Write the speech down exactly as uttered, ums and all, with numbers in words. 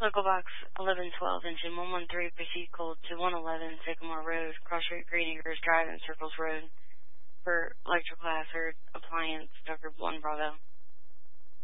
Local box eleven twelve, engine one one three, proceed cold to one eleven Sycamore Road, Cross Street, Green Acres Drive, and Circles Road for electrical hazard appliance, Tucker one Bravo.